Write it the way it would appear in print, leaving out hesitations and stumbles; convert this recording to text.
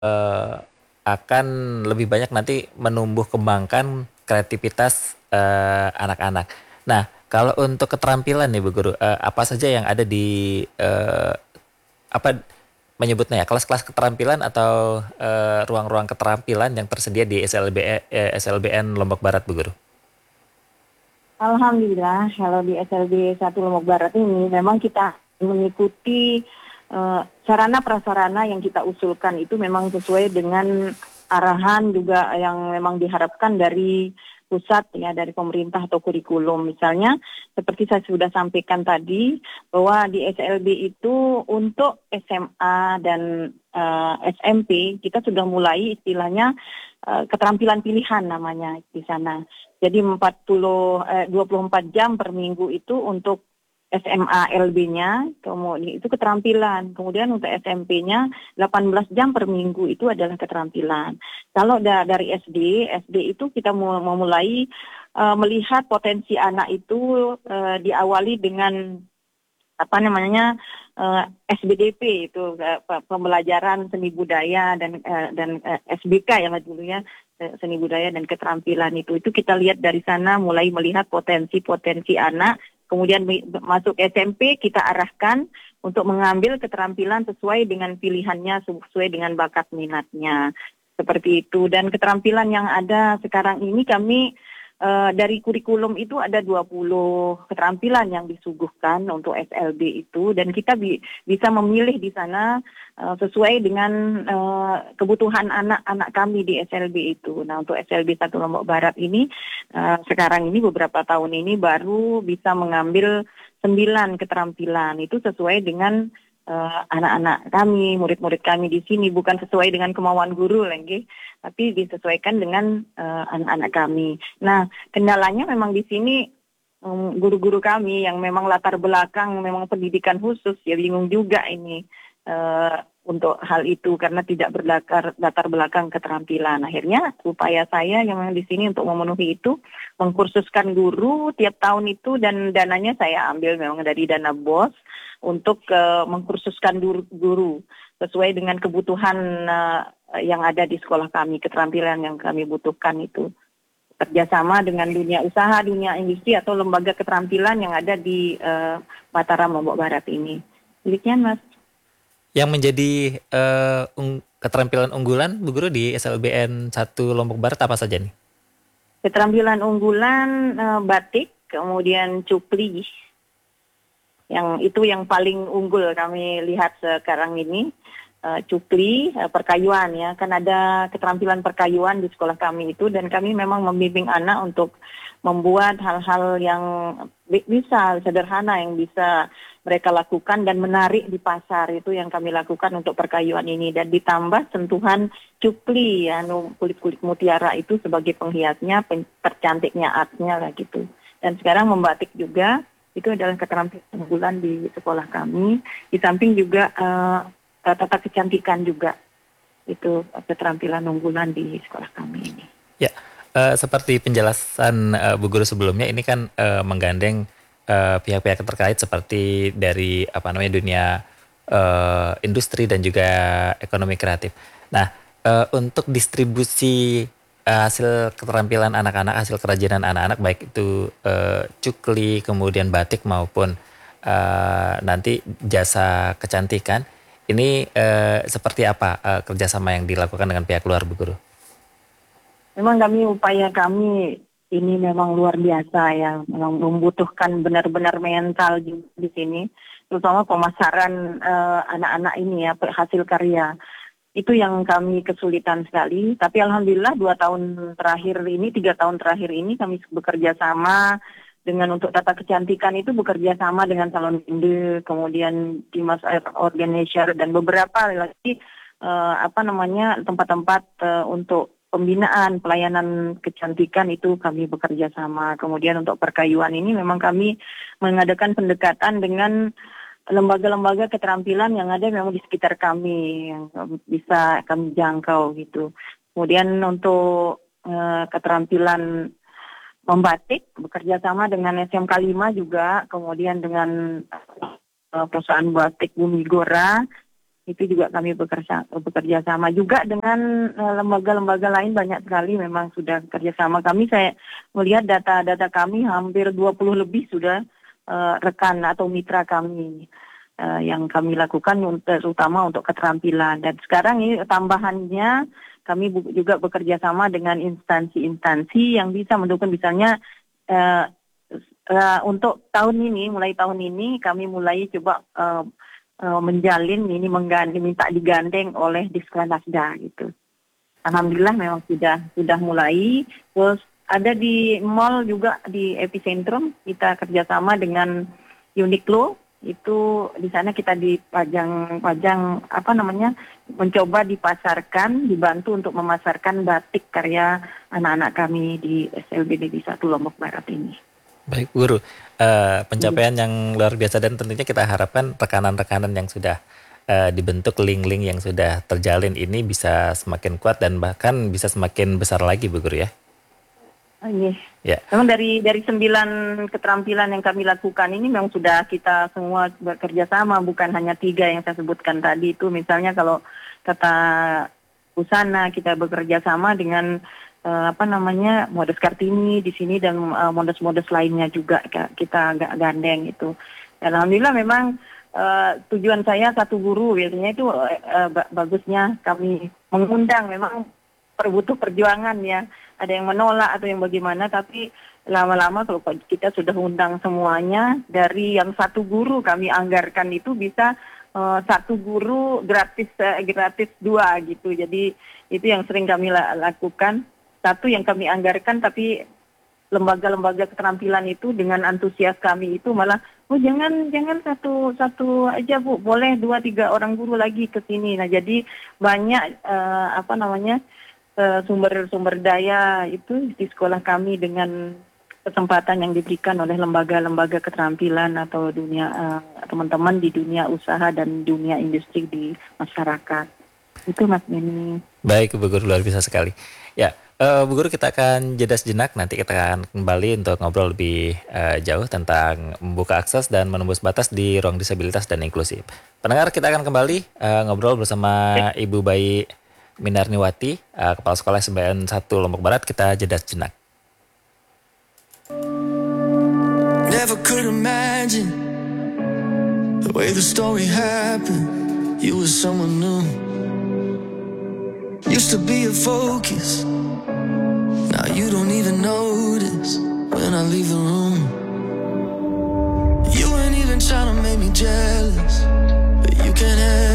eh, akan lebih banyak nanti menumbuh kembangkan kreativitas anak-anak. Nah, kalau untuk keterampilan nih Bu Guru, apa saja yang ada di apa menyebutnya ya, kelas-kelas keterampilan atau ruang-ruang keterampilan yang tersedia di SLBN Lombok Barat Bu Guru? Alhamdulillah, kalau di SLB 1 Lombok Barat ini memang kita mengikuti sarana prasarana yang kita usulkan itu memang sesuai dengan arahan juga yang memang diharapkan dari pusat ya, dari pemerintah atau kurikulum. Misalnya seperti saya sudah sampaikan tadi bahwa di SLB itu untuk SMA dan SMP kita sudah mulai istilahnya keterampilan pilihan namanya di sana. Jadi 24 jam per minggu itu untuk SMA LB-nya, kemudian itu keterampilan. Kemudian untuk SMP-nya 18 jam per minggu itu adalah keterampilan. Kalau dari SD itu kita memulai melihat potensi anak itu diawali dengan apa namanya SBDP itu pembelajaran seni budaya dan SBK ya dulu ya, seni budaya dan keterampilan itu kita lihat dari sana mulai melihat potensi-potensi anak, kemudian masuk SMP kita arahkan untuk mengambil keterampilan sesuai dengan pilihannya, sesuai dengan bakat minatnya seperti itu. Dan keterampilan yang ada sekarang ini kami dari kurikulum itu ada 20 keterampilan yang disuguhkan untuk SLB itu, dan kita bisa memilih di sana sesuai dengan kebutuhan anak-anak kami di SLB itu. Nah, untuk SLB 1 Lombok Barat ini sekarang ini beberapa tahun ini baru bisa mengambil 9 keterampilan itu sesuai dengan anak-anak kami, murid-murid kami di sini, bukan sesuai dengan kemauan guru lagi, tapi disesuaikan dengan anak-anak kami. Nah, kendalanya memang di sini guru-guru kami yang memang latar belakang memang pendidikan khusus ya bingung juga ini untuk hal itu karena tidak latar belakang keterampilan. Akhirnya upaya saya yang memang di sini untuk memenuhi itu mengkursuskan guru tiap tahun itu, dan dananya saya ambil memang dari dana BOS untuk mengkursuskan guru sesuai dengan kebutuhan yang ada di sekolah kami, keterampilan yang kami butuhkan itu. Kerjasama dengan dunia usaha, dunia industri atau lembaga keterampilan yang ada di Mataram Lombok Barat ini. Demikian Mas. Yang menjadi keterampilan unggulan Bu Guru di SLBN 1 Lombok Barat apa saja nih? Keterampilan unggulan batik, kemudian cupli, yang itu yang paling unggul kami lihat sekarang ini. Cupli, perkayuan ya, kan ada keterampilan perkayuan di sekolah kami itu, dan kami memang membimbing anak untuk membuat hal-hal yang bisa sederhana yang bisa mereka lakukan dan menarik di pasar, itu yang kami lakukan untuk perkayuan ini, dan ditambah sentuhan cupli ya, kulit-kulit mutiara itu sebagai penghiasnya, percantiknya artnya lah gitu. Dan sekarang membatik juga itu adalah keterampilan unggulan di sekolah kami. Di samping juga tata kecantikan juga itu keterampilan unggulan di sekolah kami ini. Ya, seperti penjelasan Bu Guru sebelumnya, ini kan menggandeng pihak-pihak terkait seperti dari apa namanya dunia industri dan juga ekonomi kreatif. Nah, untuk distribusi hasil keterampilan anak-anak, hasil kerajinan anak-anak, baik itu cukli, kemudian batik maupun nanti jasa kecantikan, ini seperti apa kerjasama yang dilakukan dengan pihak luar, Bu Guru? Memang upaya kami ini memang luar biasa ya, memang membutuhkan benar-benar mental di sini, terutama pemasaran anak-anak ini ya, hasil karya. Itu yang kami kesulitan sekali, tapi alhamdulillah 3 tahun terakhir ini kami bekerja sama dengan untuk tata kecantikan itu, bekerja sama dengan Salon Inde, kemudian Dimas Air Organizer dan beberapa lagi tempat-tempat untuk pembinaan pelayanan kecantikan itu kami bekerja sama. Kemudian untuk perkayuan ini memang kami mengadakan pendekatan dengan lembaga-lembaga keterampilan yang ada memang di sekitar kami yang bisa kami jangkau gitu. Kemudian untuk keterampilan membatik bekerja sama dengan SMK 5 juga, kemudian dengan perusahaan batik Bumi Gora, Itu juga kami bekerja sama juga dengan lembaga-lembaga lain, banyak sekali memang sudah bekerja sama. Saya melihat data-data kami hampir 20 lebih sudah rekan atau mitra kami yang kami lakukan terutama untuk keterampilan. Dan sekarang ini tambahannya kami juga bekerja sama dengan instansi-instansi yang bisa mendukung, misalnya untuk mulai tahun ini kami mulai coba menjalin ini minta digandeng oleh Diskranasda gitu. Alhamdulillah memang sudah mulai. Terus ada di mall juga di Epicentrum kita kerjasama dengan Uniqlo. Itu di sana kita dipajang mencoba dipasarkan, dibantu untuk memasarkan batik karya anak-anak kami di SLB Negeri 1 Lombok Barat ini. Baik Guru, pencapaian yang luar biasa dan tentunya kita harapkan rekanan-rekanan yang sudah dibentuk, link-link yang sudah terjalin ini bisa semakin kuat dan bahkan bisa semakin besar lagi Bu Guru ya. Iya. Ya. Memang dari 9 keterampilan yang kami lakukan ini memang sudah kita semua bekerja sama, bukan hanya 3 yang saya sebutkan tadi itu. Misalnya kalau kata busana kita bekerja sama dengan Modus Kartini di sini dan modus-modus lainnya juga kita gandeng itu. Dan alhamdulillah memang tujuan saya satu guru biasanya itu bagusnya kami mengundang, memang butuh perjuangan ya. Ada yang menolak atau yang bagaimana, tapi lama-lama kalau kita sudah undang semuanya, dari yang satu guru kami anggarkan itu bisa satu guru gratis 2 gitu. Jadi itu yang sering kami lakukan. Satu yang kami anggarkan, tapi lembaga-lembaga keterampilan itu dengan antusias kami itu malah jangan satu aja Bu, boleh 2-3 orang guru lagi ke sini. Nah jadi banyak sumber daya itu di sekolah kami dengan kesempatan yang diberikan oleh lembaga-lembaga keterampilan atau teman-teman di dunia usaha dan dunia industri di masyarakat. Itu Mas Beni. Baik Bu Guru, luar biasa sekali. Ya, Bu Guru, kita akan jeda sejenak, nanti kita akan kembali untuk ngobrol lebih jauh tentang membuka akses dan menembus batas di ruang disabilitas dan inklusif. Pendengar, kita akan kembali ngobrol bersama Ibu Bayi Minarniwati, Kepala Sekolah SMBN 1 Lombok Barat. Kita jeda sejenak. Never could imagine the way the story happened. You were someone new. Used to be a focus. Now you don't even notice when I leave the room. You ain't even trying to make me jealous, but you can't have